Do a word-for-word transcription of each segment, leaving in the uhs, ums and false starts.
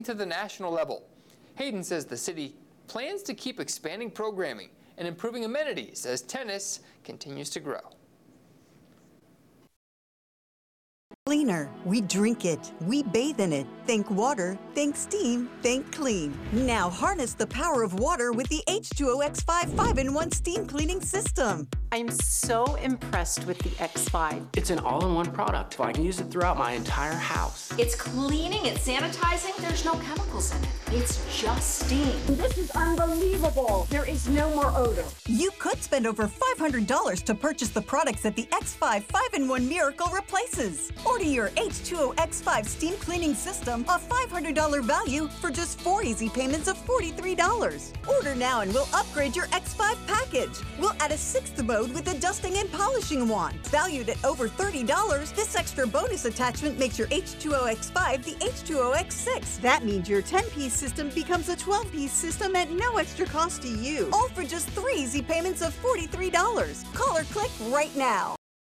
to the national level. Hayden says the city plans to keep expanding programming and improving amenities as tennis continues to grow. Cleaner. We drink it. We bathe in it. Think water. Think steam. Think clean. Now harness the power of water with the H two O X five five in one steam cleaning system. I'm so impressed with the X five. It's an all-in-one product. I can use it throughout my entire house. It's cleaning, it's sanitizing, there's no chemicals in it. It's just steam. This is unbelievable. There is no more odor. You could spend over five hundred dollars to purchase the products that the X five five in one Miracle replaces. Order your H two O X five steam cleaning system, a five hundred dollars value, for just four easy payments of forty-three dollars. Order now and we'll upgrade your X five package. We'll add a sixth mode with a dusting and polishing wand. Valued at over thirty dollars, this extra bonus attachment makes your H two O X five the H two O X six. That means your ten-piece system becomes a twelve-piece system at no extra cost to you. All for just three easy payments of forty-three dollars. Call or click right now.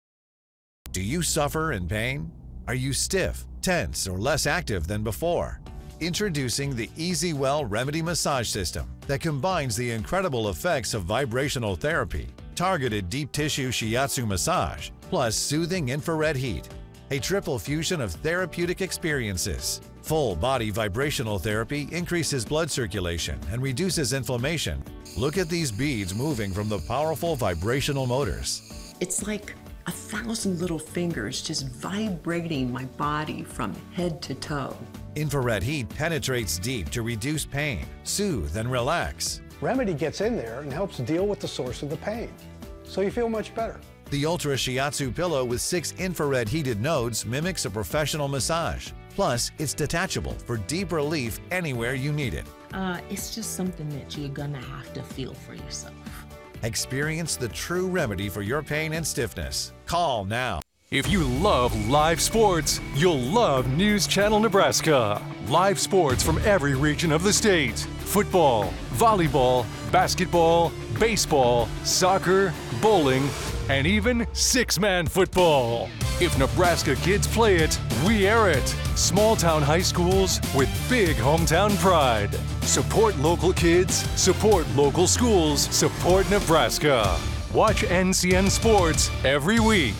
Do you suffer in pain? Are you stiff, tense, or less active than before? Introducing the EasyWell Remedy Massage System that combines the incredible effects of vibrational therapy, targeted deep tissue shiatsu massage, plus soothing infrared heat. A triple fusion of therapeutic experiences. Full body vibrational therapy increases blood circulation and reduces inflammation. Look at these beads moving from the powerful vibrational motors. It's like a thousand little fingers just vibrating my body from head to toe. Infrared heat penetrates deep to reduce pain, soothe, and relax. Remedy gets in there and helps deal with the source of the pain, so you feel much better. The Ultra Shiatsu pillow with six infrared heated nodes mimics a professional massage. Plus, it's detachable for deep relief anywhere you need it. Uh, it's just something that you're gonna have to feel for yourself. Experience the true remedy for your pain and stiffness. Call now. If you love live sports, you'll love News Channel Nebraska. Live sports from every region of the state. Football, volleyball, basketball, baseball, soccer, bowling, and even six-man football. If Nebraska kids play it, we air it. Small-town high schools with big hometown pride. Support local kids, support local schools, support Nebraska. Watch N C N Sports every week.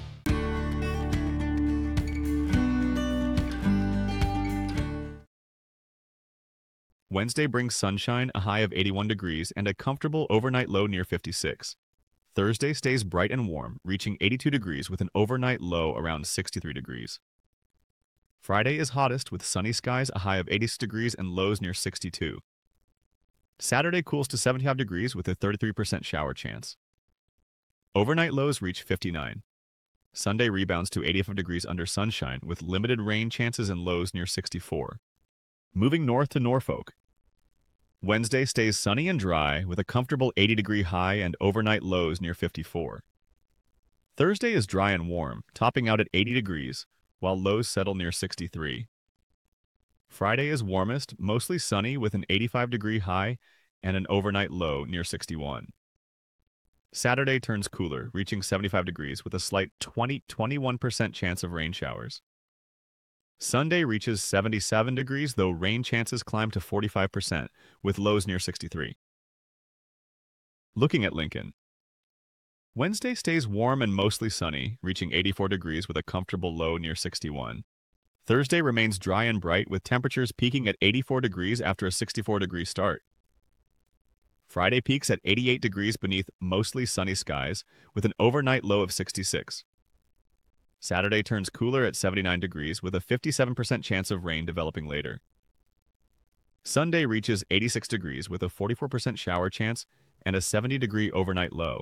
Wednesday brings sunshine, a high of eighty-one degrees, and a comfortable overnight low near fifty-six. Thursday stays bright and warm, reaching eighty-two degrees with an overnight low around sixty-three degrees. Friday is hottest with sunny skies, a high of eighty-six degrees and lows near sixty-two. Saturday cools to seventy-five degrees with a thirty-three percent shower chance. Overnight lows reach fifty-nine. Sunday rebounds to eighty-five degrees under sunshine with limited rain chances and lows near sixty-four. Moving north to Norfolk. Wednesday stays sunny and dry with a comfortable eighty degree high and overnight lows near fifty-four. Thursday is dry and warm, topping out at eighty degrees, while lows settle near sixty-three. Friday is warmest, mostly sunny with an eighty-five degree high and an overnight low near sixty-one. Saturday turns cooler, reaching seventy-five degrees with a slight twenty to twenty-one percent chance of rain showers. Sunday reaches seventy-seven degrees, though rain chances climb to forty-five percent, with lows near sixty-three. Looking at Lincoln. Wednesday stays warm and mostly sunny, reaching eighty-four degrees with a comfortable low near sixty-one. Thursday remains dry and bright, with temperatures peaking at eighty-four degrees after a sixty-four degree start. Friday peaks at eighty-eight degrees beneath mostly sunny skies, with an overnight low of sixty-six. Saturday turns cooler at seventy-nine degrees with a fifty-seven percent chance of rain developing later. Sunday reaches eighty-six degrees with a forty-four percent shower chance and a seventy degree overnight low.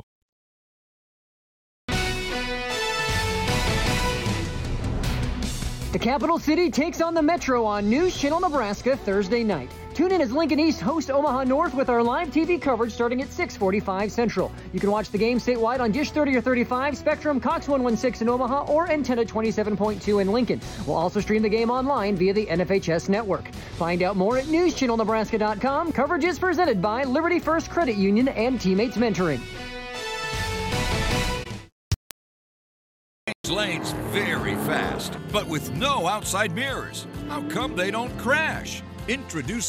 The capital city takes on the Metro on News Channel Nebraska Thursday night. Tune in as Lincoln East hosts Omaha North with our live T V coverage starting at six forty-five Central. You can watch the game statewide on Dish thirty or thirty-five, Spectrum, Cox one sixteen in Omaha, or Antenna twenty-seven point two in Lincoln. We'll also stream the game online via the N F H S network. Find out more at news channel nebraska dot com. Coverage is presented by Liberty First Credit Union and Teammates Mentoring. Lane's very fast. fast, but with no outside mirrors. How come they don't crash? Introduce